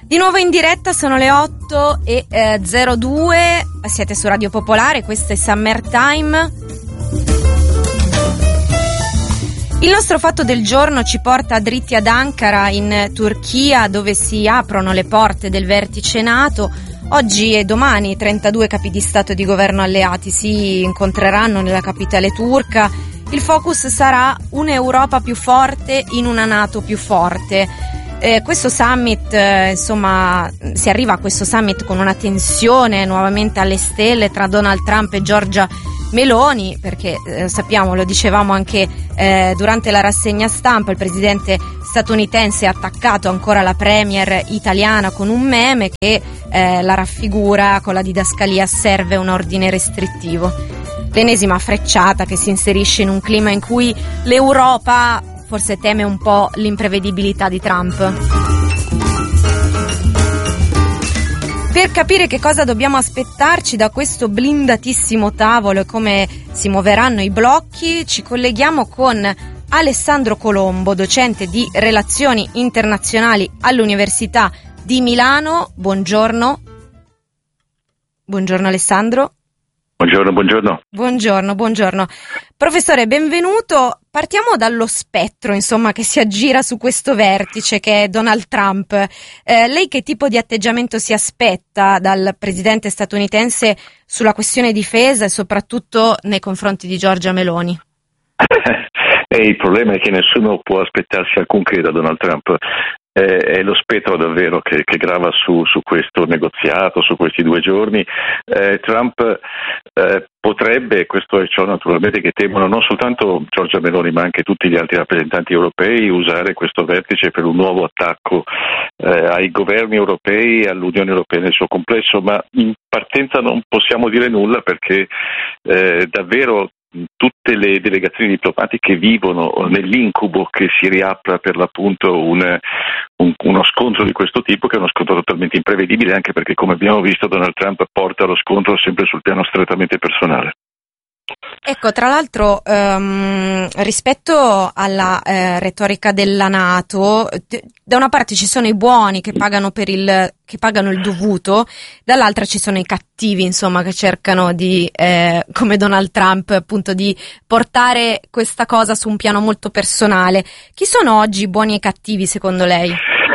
Di nuovo in diretta, sono le 8:02, siete su Radio Popolare, questo è Summertime. Il nostro fatto del giorno ci porta dritti ad Ankara, in Turchia, dove si aprono le porte del vertice NATO. Oggi e domani 32 capi di Stato e di governo alleati si incontreranno nella capitale turca. Il focus sarà un'Europa più forte in una NATO più forte. Questo summit, si arriva a questo summit con una tensione nuovamente alle stelle tra Donald Trump e Giorgia Meloni, perché sappiamo, lo dicevamo anche durante la rassegna stampa, il presidente statunitense ha attaccato ancora la premier italiana con un meme che la raffigura con la didascalia "serve un ordine restrittivo". L'ennesima frecciata che si inserisce in un clima in cui l'Europa forse teme un po' l'imprevedibilità di Trump. Per capire che cosa dobbiamo aspettarci da questo blindatissimo tavolo e come si muoveranno i blocchi, ci colleghiamo con Alessandro Colombo, docente di Relazioni Internazionali all'Università di Milano. Buongiorno. Buongiorno Alessandro. Buongiorno. Professore, benvenuto. Partiamo dallo spettro, che si aggira su questo vertice, che è Donald Trump. Lei che tipo di atteggiamento si aspetta dal presidente statunitense sulla questione difesa e soprattutto nei confronti di Giorgia Meloni? Il problema è che nessuno può aspettarsi alcunché da Donald Trump. È lo spettro davvero che grava su questo negoziato, su questi 2 giorni. Trump potrebbe, questo è ciò naturalmente che temono non soltanto Giorgia Meloni ma anche tutti gli altri rappresentanti europei, usare questo vertice per un nuovo attacco ai governi europei e all'Unione Europea nel suo complesso, ma in partenza non possiamo dire nulla perché davvero tutte le delegazioni diplomatiche vivono nell'incubo che si riapra per l'appunto uno scontro di questo tipo, che è uno scontro totalmente imprevedibile, anche perché, come abbiamo visto, Donald Trump porta lo scontro sempre sul piano strettamente personale. Ecco, tra l'altro, rispetto alla retorica della NATO, da una parte ci sono i buoni che pagano che pagano il dovuto, dall'altra ci sono i cattivi, che cercano di, come Donald Trump, appunto, di portare questa cosa su un piano molto personale. Chi sono oggi i buoni e i cattivi, secondo lei?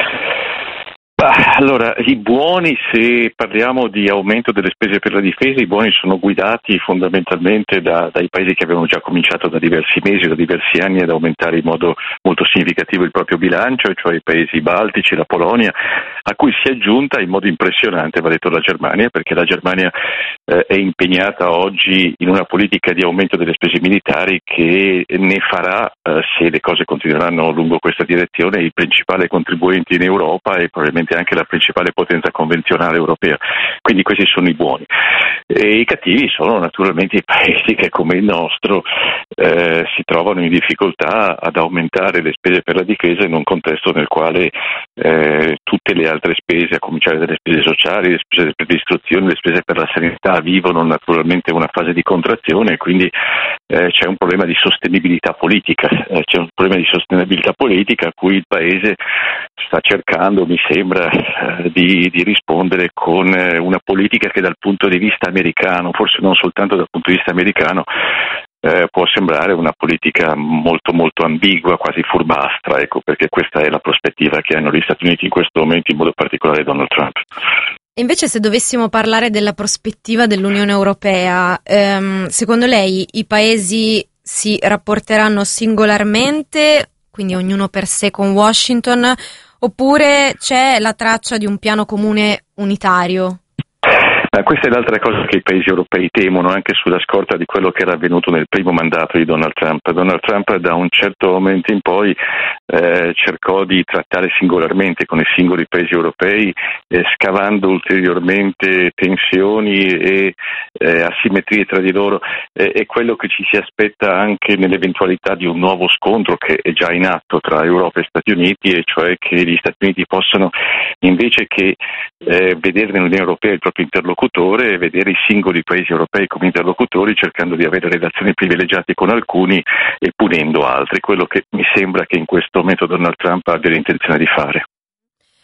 Allora, i buoni, se parliamo di aumento delle spese per la difesa, i buoni sono guidati fondamentalmente dai paesi che avevano già cominciato da diversi mesi, da diversi anni ad aumentare in modo molto significativo il proprio bilancio, cioè i paesi baltici, la Polonia, a cui si è aggiunta in modo impressionante, va detto, la Germania, perché la Germania è impegnata oggi in una politica di aumento delle spese militari che ne farà, se le cose continueranno lungo questa direzione, il principale contribuente in Europa e probabilmente anche la principale potenza convenzionale europea. Quindi questi sono i buoni. E i cattivi sono naturalmente i paesi che, come il nostro, si trovano in difficoltà ad aumentare le spese per la difesa in un contesto nel quale tutte le altre spese, a cominciare dalle spese sociali, le spese per l'istruzione, le spese per la sanità, vivono naturalmente una fase di contrazione, e quindi c'è un problema di sostenibilità politica. C'è un problema di sostenibilità politica a cui il Paese sta cercando, mi sembra, di rispondere con una politica che dal punto di vista americano, forse non soltanto dal punto di vista americano, può sembrare una politica molto molto ambigua, quasi furbastra, perché questa è la prospettiva che hanno gli Stati Uniti in questo momento, in modo particolare Donald Trump. Invece, se dovessimo parlare della prospettiva dell'Unione Europea, secondo lei i paesi si rapporteranno singolarmente, quindi ognuno per sé con Washington, oppure c'è la traccia di un piano comune unitario? Questa è l'altra cosa che i paesi europei temono, anche sulla scorta di quello che era avvenuto nel primo mandato di Donald Trump. Donald Trump, da un certo momento in poi, cercò di trattare singolarmente con i singoli paesi europei, scavando ulteriormente tensioni e asimmetrie tra di loro. È quello che ci si aspetta anche nell'eventualità di un nuovo scontro che è già in atto tra Europa e Stati Uniti, e cioè che gli Stati Uniti possano, invece che vedere nell'Unione Europea il proprio interlocutore, e vedere i singoli paesi europei come interlocutori, cercando di avere relazioni privilegiate con alcuni e punendo altri, quello che mi sembra che in questo momento Donald Trump abbia l'intenzione di fare.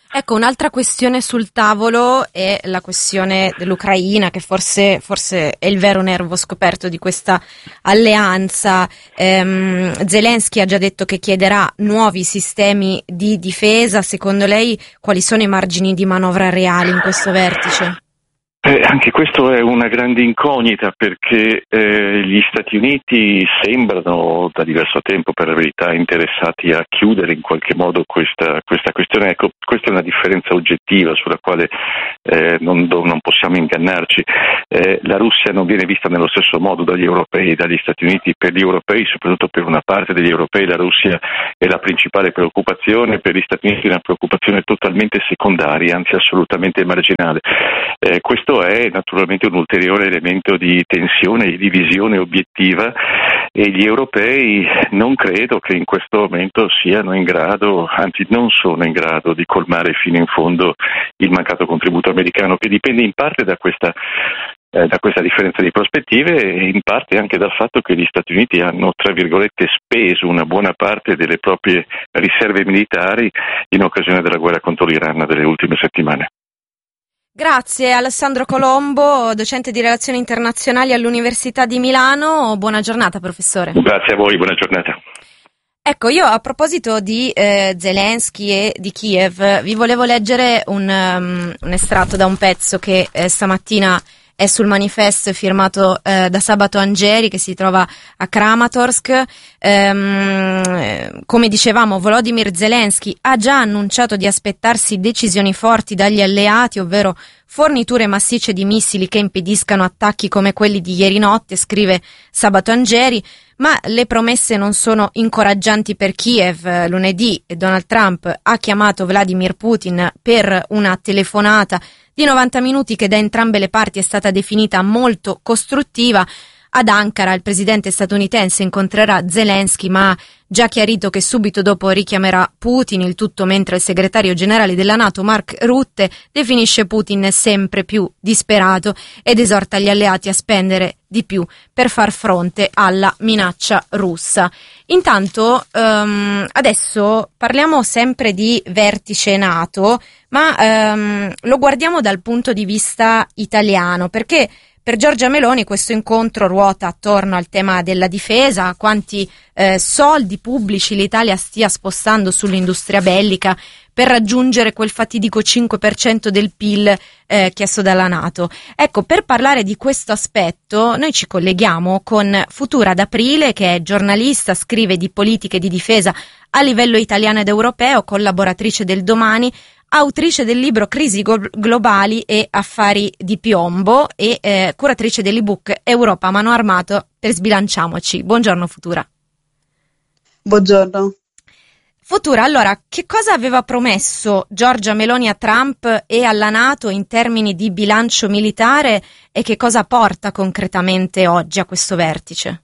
Ecco, un'altra questione sul tavolo è la questione dell'Ucraina, che forse è il vero nervo scoperto di questa alleanza. Zelensky ha già detto che chiederà nuovi sistemi di difesa. Secondo lei, quali sono i margini di manovra reali in questo vertice? Anche questo è una grande incognita, perché gli Stati Uniti sembrano da diverso tempo, per la verità, interessati a chiudere in qualche modo questa questione. Ecco, questa è una differenza oggettiva sulla quale non possiamo ingannarci. La Russia non viene vista nello stesso modo dagli europei, dagli Stati Uniti. Per gli europei, soprattutto per una parte degli europei, la Russia è la principale preoccupazione. Per gli Stati Uniti è una preoccupazione totalmente secondaria, anzi assolutamente marginale. Questo è naturalmente un ulteriore elemento di tensione e di divisione obiettiva, e gli europei non credo che in questo momento siano in grado, anzi non sono in grado di colmare fino in fondo il mancato contributo americano, che dipende in parte da questa differenza di prospettive e in parte anche dal fatto che gli Stati Uniti hanno, tra virgolette, speso una buona parte delle proprie riserve militari in occasione della guerra contro l'Iran delle ultime settimane. Grazie Alessandro Colombo, docente di relazioni internazionali all'Università di Milano. Buona giornata, professore. Grazie a voi, buona giornata. Ecco, io a proposito di Zelensky e di Kiev, vi volevo leggere un estratto da un pezzo che stamattina è sul manifesto firmato da Sabato Angeri, che si trova a Kramatorsk. Come dicevamo, Volodymyr Zelensky ha già annunciato di aspettarsi decisioni forti dagli alleati, ovvero forniture massicce di missili che impediscano attacchi come quelli di ieri notte, scrive Sabato Angeri. Ma le promesse non sono incoraggianti per Kiev. Lunedì Donald Trump ha chiamato Vladimir Putin per una telefonata di 90 minuti che da entrambe le parti è stata definita molto costruttiva. Ad Ankara il presidente statunitense incontrerà Zelensky, ma ha già chiarito che subito dopo richiamerà Putin, il tutto mentre il segretario generale della NATO Mark Rutte definisce Putin sempre più disperato ed esorta gli alleati a spendere di più per far fronte alla minaccia russa. Intanto adesso parliamo sempre di vertice NATO, ma lo guardiamo dal punto di vista italiano, perché per Giorgia Meloni questo incontro ruota attorno al tema della difesa, quanti soldi pubblici l'Italia stia spostando sull'industria bellica per raggiungere quel fatidico 5% del PIL chiesto dalla NATO. Ecco, per parlare di questo aspetto noi ci colleghiamo con Futura D'Aprile, che è giornalista, scrive di politiche di difesa a livello italiano ed europeo, collaboratrice del Domani, autrice del libro Crisi globali e affari di piombo e curatrice dell'ebook Europa a mano armato per sbilanciamoci. Buongiorno Futura. Buongiorno. Futura, allora, che cosa aveva promesso Giorgia Meloni a Trump e alla NATO in termini di bilancio militare e che cosa porta concretamente oggi a questo vertice?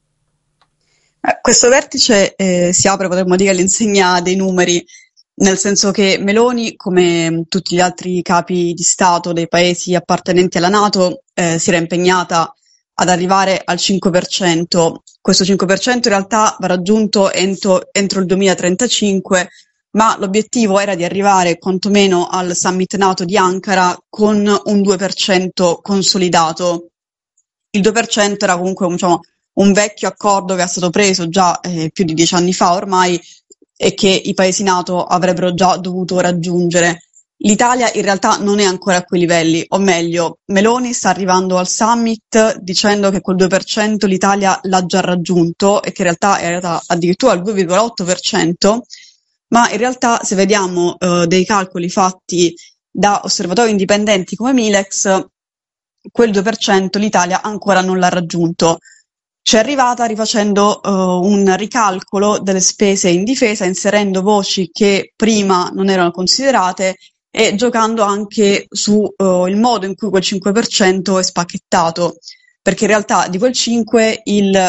Questo vertice si apre, potremmo dire, all'insegna dei numeri, nel senso che Meloni, come tutti gli altri capi di Stato dei paesi appartenenti alla NATO, si era impegnata ad arrivare al 5%. Questo 5% in realtà va raggiunto entro il 2035, ma l'obiettivo era di arrivare quantomeno al summit NATO di Ankara con un 2% consolidato. Il 2% era comunque un vecchio accordo che è stato preso già più di 10 anni fa ormai e che i paesi NATO avrebbero già dovuto raggiungere. L'Italia in realtà non è ancora a quei livelli, o meglio, Meloni sta arrivando al summit dicendo che quel 2% l'Italia l'ha già raggiunto e che in realtà è arrivata addirittura al 2,8%, ma in realtà se vediamo dei calcoli fatti da osservatori indipendenti come Milex, quel 2% l'Italia ancora non l'ha raggiunto. C'è arrivata rifacendo un ricalcolo delle spese in difesa, inserendo voci che prima non erano considerate e giocando anche su il modo in cui quel 5% è spacchettato, perché in realtà di quel 5 un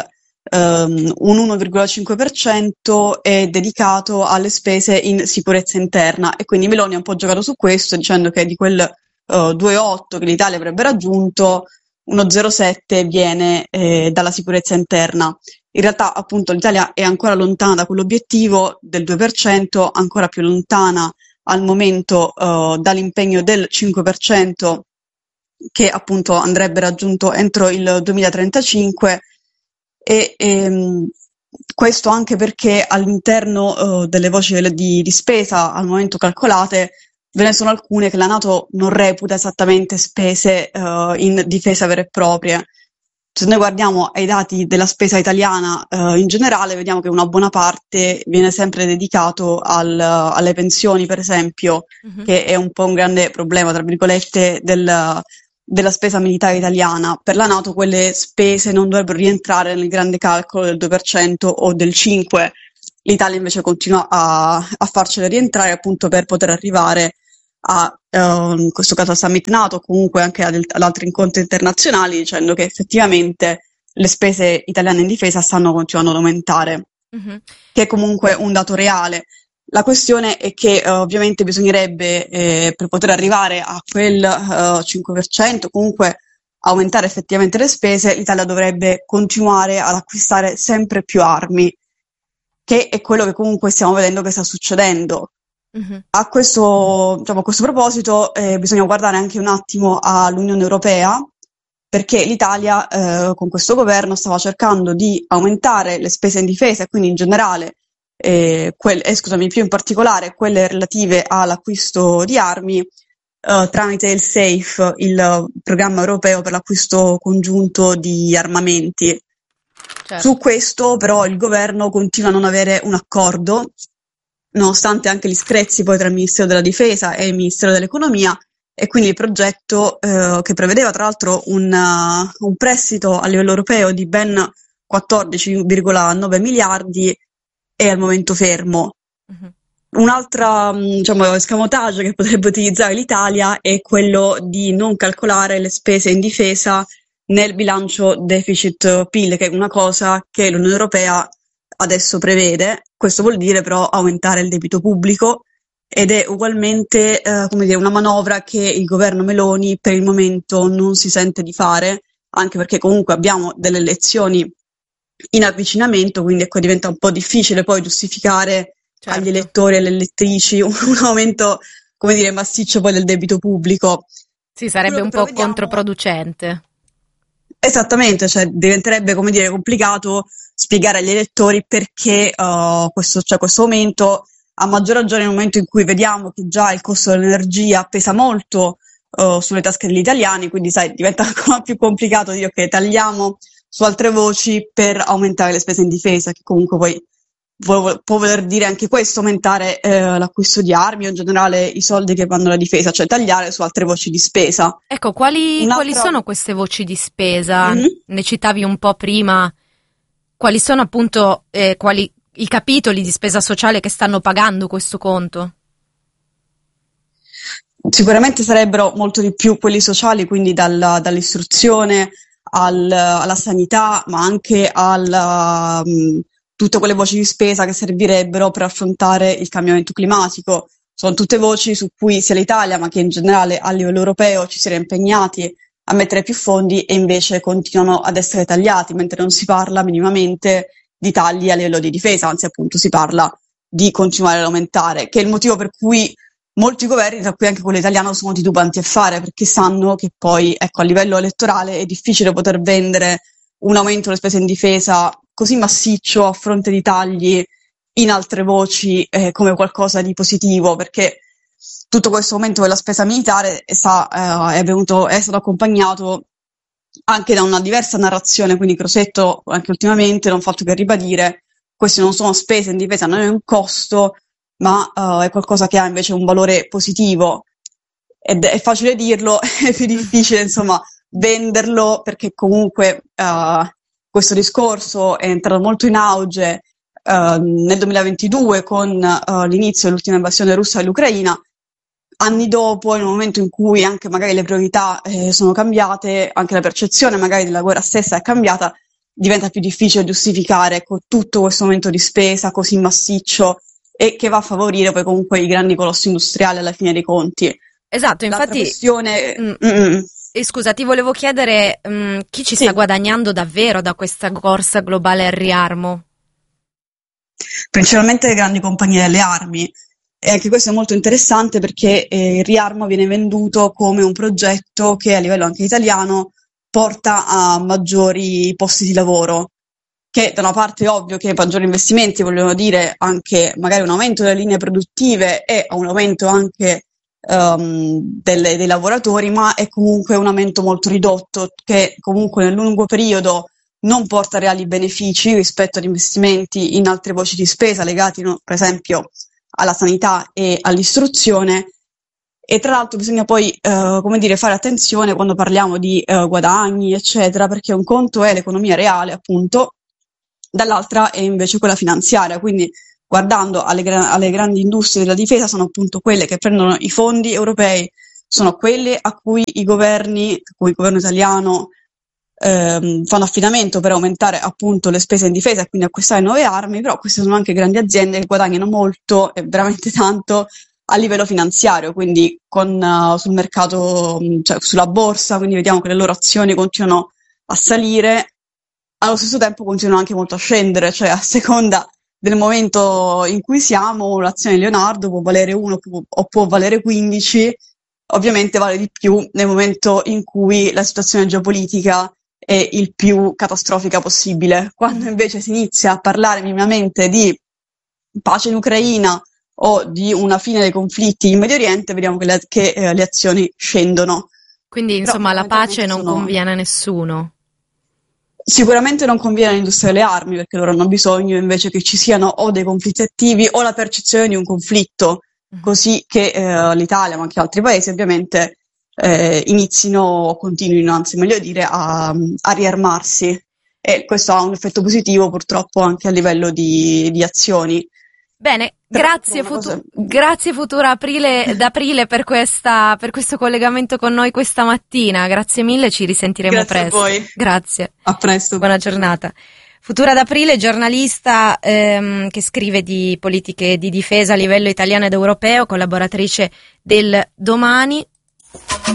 1,5% è dedicato alle spese in sicurezza interna e quindi Meloni ha un po' giocato su questo dicendo che di quel 2,8 che l'Italia avrebbe raggiunto, uno 0,7 viene dalla sicurezza interna. In realtà appunto l'Italia è ancora lontana da quell'obiettivo del 2%, ancora più lontana al momento dall'impegno del 5% che appunto andrebbe raggiunto entro il 2035 e questo anche perché all'interno delle voci di spesa al momento calcolate ve ne sono alcune che la NATO non reputa esattamente spese in difesa vere e proprie. Se noi guardiamo ai dati della spesa italiana in generale, vediamo che una buona parte viene sempre dedicato alle pensioni, per esempio, che è un po' un grande problema, tra virgolette, della spesa militare italiana. Per la NATO quelle spese non dovrebbero rientrare nel grande calcolo del 2% o del 5%. L'Italia invece continua a farcele rientrare appunto per poter arrivare in questo caso al summit NATO, comunque anche ad altri incontri internazionali, dicendo che effettivamente le spese italiane in difesa stanno continuando ad aumentare, che è comunque un dato reale. La questione è che ovviamente bisognerebbe, per poter arrivare a quel 5%, comunque aumentare effettivamente le spese, l'Italia dovrebbe continuare ad acquistare sempre più armi, che è quello che comunque stiamo vedendo che sta succedendo. A questo proposito bisogna guardare anche un attimo all'Unione Europea, perché l'Italia con questo governo stava cercando di aumentare le spese in difesa e quindi in generale, più in particolare quelle relative all'acquisto di armi tramite il SAFE, il programma europeo per l'acquisto congiunto di armamenti. Certo. Su questo però il governo continua a non avere un accordo, nonostante anche gli screzi poi tra il Ministero della Difesa e il Ministero dell'Economia, e quindi il progetto che prevedeva tra l'altro un prestito a livello europeo di ben 14,9 miliardi è al momento fermo. Un'altra escamotage che potrebbe utilizzare l'Italia è quello di non calcolare le spese in difesa nel bilancio deficit-PIL, che è una cosa che l'Unione Europea adesso prevede. Questo vuol dire però aumentare il debito pubblico ed è ugualmente una manovra che il governo Meloni per il momento non si sente di fare, anche perché comunque abbiamo delle elezioni in avvicinamento, quindi ecco diventa un po' difficile poi giustificare agli elettori e alle elettrici un aumento, massiccio poi del debito pubblico. Sì, sarebbe un po' controproducente. Esattamente, diventerebbe complicato spiegare agli elettori perché questo aumento, a maggior ragione nel momento in cui vediamo che già il costo dell'energia pesa molto sulle tasche degli italiani, quindi diventa ancora più complicato dire che tagliamo su altre voci per aumentare le spese in difesa, che comunque poi può voler dire anche questo, aumentare l'acquisto di armi o in generale i soldi che vanno alla difesa, cioè tagliare su altre voci di spesa. Ecco, quali sono queste voci di spesa? Ne citavi un po' prima. Quali sono appunto i capitoli di spesa sociale che stanno pagando questo conto? Sicuramente sarebbero molto di più quelli sociali, quindi dall'istruzione alla sanità, ma anche tutte quelle voci di spesa che servirebbero per affrontare il cambiamento climatico. Sono tutte voci su cui sia l'Italia, ma che in generale a livello europeo ci si era impegnati a mettere più fondi e invece continuano ad essere tagliati, mentre non si parla minimamente di tagli a livello di difesa, anzi appunto si parla di continuare ad aumentare, che è il motivo per cui molti governi, tra cui anche quello italiano, sono titubanti a fare, perché sanno che poi a livello elettorale è difficile poter vendere un aumento delle spese in difesa così massiccio a fronte di tagli in altre voci come qualcosa di positivo, perché tutto questo aumento della spesa militare è stato accompagnato anche da una diversa narrazione, quindi Crosetto anche ultimamente non ha fatto che ribadire queste non sono spese in difesa, non è un costo, ma è qualcosa che ha invece un valore positivo. Ed è facile dirlo, è più difficile venderlo, perché comunque questo discorso è entrato molto in auge nel 2022 con l'inizio dell'ultima invasione russa dell'Ucraina. Anni dopo, nel momento in cui anche magari le priorità sono cambiate, anche la percezione magari della guerra stessa è cambiata, diventa più difficile giustificare con tutto questo aumento di spesa così massiccio e che va a favorire poi comunque i grandi colossi industriali alla fine dei conti. Esatto, infatti. Scusa, ti volevo chiedere chi ci sta guadagnando davvero da questa corsa globale al riarmo? Principalmente le grandi compagnie delle armi, E anche questo è molto interessante perché il riarmo viene venduto come un progetto che a livello anche italiano porta a maggiori posti di lavoro, che da una parte è ovvio che maggiori investimenti vogliono dire anche magari un aumento delle linee produttive e un aumento anche dei lavoratori, ma è comunque un aumento molto ridotto che comunque nel lungo periodo non porta reali benefici rispetto ad investimenti in altre voci di spesa legati, per esempio, alla sanità e all'istruzione. E tra l'altro bisogna poi, fare attenzione quando parliamo di guadagni, eccetera, perché un conto è l'economia reale, appunto, dall'altra è invece quella finanziaria. Quindi, guardando alle grandi industrie della difesa, sono appunto quelle che prendono i fondi europei, sono quelle a cui il governo italiano fanno affidamento per aumentare appunto le spese in difesa e quindi acquistare nuove armi, però queste sono anche grandi aziende che guadagnano molto e veramente tanto a livello finanziario, quindi sul mercato, cioè sulla borsa, quindi vediamo che le loro azioni continuano a salire, allo stesso tempo continuano anche molto a scendere, cioè a seconda del momento in cui siamo, l'azione di Leonardo può valere 1 o può valere 15, ovviamente vale di più nel momento in cui la situazione geopolitica è il più catastrofica possibile. Quando invece si inizia a parlare minimamente di pace in Ucraina o di una fine dei conflitti in Medio Oriente, vediamo che le azioni scendono. Quindi, insomma, la pace non conviene a nessuno. Sicuramente non conviene all'industria delle armi, perché loro hanno bisogno invece che ci siano o dei conflitti attivi o la percezione di un conflitto, così che l'Italia, ma anche altri paesi ovviamente inizino o continuino, anzi meglio dire, a riarmarsi. E questo ha un effetto positivo purtroppo anche a livello di azioni. Bene, grazie Futura d'Aprile per questo collegamento con noi questa mattina. Grazie mille, ci risentiremo presto. A voi. Grazie. A presto. Buona giornata. Futura d'Aprile, giornalista che scrive di politiche di difesa a livello italiano ed europeo, collaboratrice del Domani.